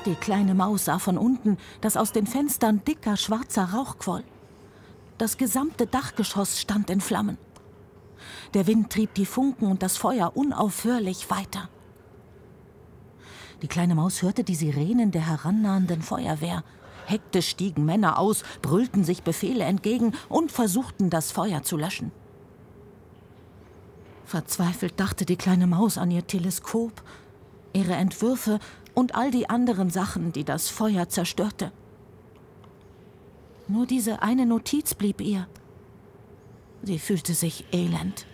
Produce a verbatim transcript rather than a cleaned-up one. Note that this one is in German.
Die kleine Maus sah von unten, dass aus den Fenstern dicker, schwarzer Rauch quoll. Das gesamte Dachgeschoss stand in Flammen. Der Wind trieb die Funken und das Feuer unaufhörlich weiter. Die kleine Maus hörte die Sirenen der herannahenden Feuerwehr. Hektisch stiegen Männer aus, brüllten sich Befehle entgegen und versuchten, das Feuer zu löschen. Verzweifelt dachte die kleine Maus an ihr Teleskop, ihre Entwürfe und all die anderen Sachen, die das Feuer zerstörte. Nur diese eine Notiz blieb ihr. Sie fühlte sich elend.